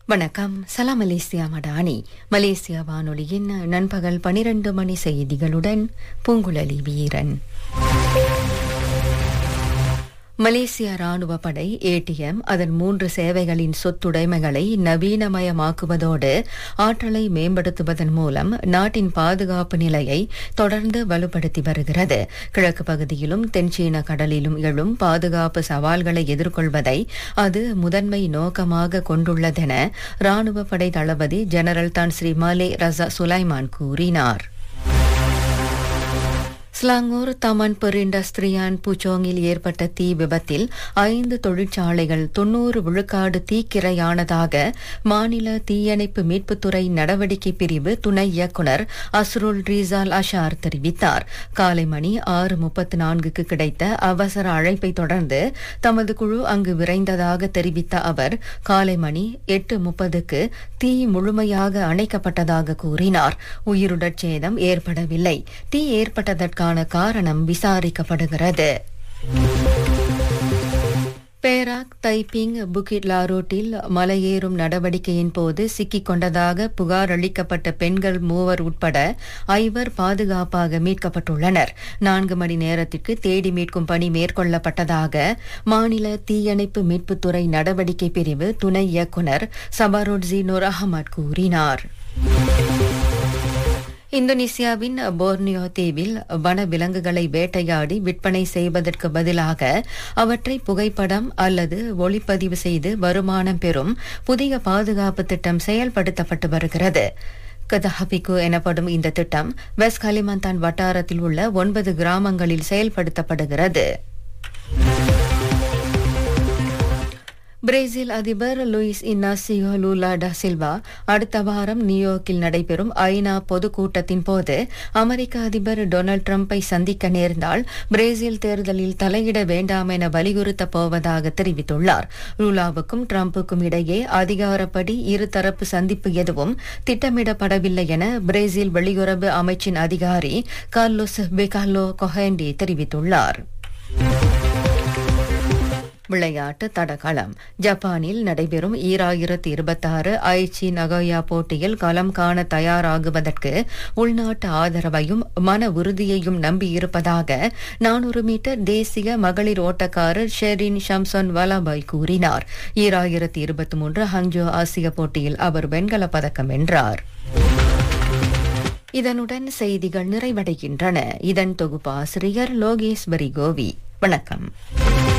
வணக்கம். சலாம் Malaysia Madani. Malaysia வானொலியின் நண்பகல் 12 மணி செய்திகளுடன் பூங்குழலி வீரன். மலேசிய ராணுவ படை ஏடிஎம் அதன் 3 சேவைகளின் சொத்துடைமைகளை நவீனமயமாக்குவதோடு ஆற்றலை மேம்படுத்துவதன் மூலம் நாட்டின் பாதுகாப்பு நிலையை தொடர்ந்து வலுப்படுத்தி வருகிறது. கிழக்கு பகுதியிலும் தென்சீன கடலிலும் எழும் பாதுகாப்பு சவால்களை எதிர்கொள்வதை அது முதன்மை நோக்கமாக கொண்டுள்ளதென ராணுவ படை தளபதி ஜெனரல் தான் ஸ்ரீ மாலே ரசா சுலைமான் கூறினார். ஸ்லாங்கூர் தமன் பெரிண்டஸ்திரியான் புச்சோங்கில் ஏற்பட்ட தீ விபத்தில் 5 தொழிற்சாலைகள் 90 விழுக்காடு தீக்கிரையானதாக மாநில தீயணைப்பு மீட்புத்துறை நடவடிக்கை பிரிவு துணை இயக்குநர் அஸ்ருல் ரீசால் அஷார் தெரிவித்தார். காலை மணி 6:34க்கு கிடைத்த அவசர அழைப்பை தொடர்ந்து தமது குழு அங்கு விரைந்ததாக தெரிவித்த அவர் காலை மணி 8:30க்கு தீ முழுமையாக அணைக்கப்பட்டதாக கூறினார். உயிருடற் சேதம் ஏற்படவில்லை. தீ ஏற்பட்டதற்கான காரணம் விசாரிக்கப்படுகிறது. பேராக் தைப்பிங் புகிட் லாரோட்டில் மலையேறும் நடவடிக்கையின் போது சிக்கிக் கொண்டதாக புகார் அளிக்கப்பட்ட பெண்கள் 3 உட்பட 5 பாதுகாப்பாக மீட்கப்பட்டுள்ளனர். 4 மணி நேரத்திற்கு தேடி மீட்கும் பணி மேற்கொள்ளப்பட்டதாக மாநில தீயணைப்பு மீட்புத்துறை நடவடிக்கை பிரிவு துணை இயக்குநர் சபாரோட்ஜி நூர் அஹமத் கூறினார். இந்தோனேசியாவின் போர்னியோ தீவில் வன விலங்குகளை வேட்டையாடி விற்பனை செய்வதற்கு பதிலாக அவற்றை புகைப்படம் அல்லது ஒளிப்பதிவு செய்து வருமானம் பெறும் புதிய பாதுகாப்பு திட்டம் செயல்படுத்தப்பட்டு வருகிறது. கதஹபிகு எனப்படும் இந்த திட்டம் வெஸ்ட் கலிமந்தான் வட்டாரத்தில் உள்ள 9 கிராமங்களில் செயல்படுத்தப்படுகிறது. பிரேசில் அதிபர் லூயிஸ் இன்னாசியோ லூலா டா சில்வா அடுத்த வாரம் நியூயார்க்கில் நடைபெறும் ஐநா பொதுக்கூட்டத்தின் போது அமெரிக்க அதிபர் டொனால்டு டிரம்பை சந்திக்க நேர்ந்தால் பிரேசில் தேர்தலில் தலையிட வேண்டாம் என வலியுறுத்தப் போவதாக தெரிவித்துள்ளார். லூலாவுக்கும் டிரம்புக்கும் இடையே அதிகாரப்படி இருதரப்பு சந்திப்பு எதுவும் திட்டமிடப்படவில்லை என பிரேசில் வெளியுறவு அமைச்சின் அதிகாரி கார்லோஸ் பெகாலோ கொஹேண்டி தெரிவித்துள்ளார். விளையாட்டு தடகளம். ஜப்பானில் நடைபெறும் 2026 ஐச்சி நகோயா போட்டியில் களம் காண தயாராகுவதற்கு உள்நாட்டு ஆதரவையும் மன உறுதியையும் நம்பியிருப்பதாக 400 மீட்டர் தேசிய மகளிர் ஓட்டக்காரர் ஷெரின் ஷம்சன் வலாபாய் கூறினார். 2023 ஹங்ஜோ ஆசிய போட்டியில் அவர் வெண்கலப் பதக்கம் வென்றார். இதனுடன் செய்திகள் நிறைவடைகின்றன. இதன் தொகுப்பாசிரியர் லோகேஸ்வரி கோவி. வணக்கம்.